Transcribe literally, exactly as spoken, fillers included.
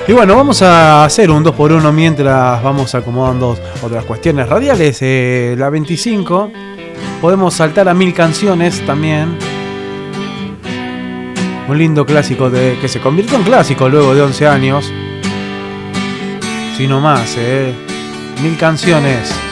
Y bueno, vamos a hacer un dos por uno mientras vamos acomodando otras cuestiones radiales. Eh, la veinticinco, podemos saltar a mil canciones también. Un lindo clásico de, que se convirtió en clásico luego de once años. Si no más, eh. Mil canciones.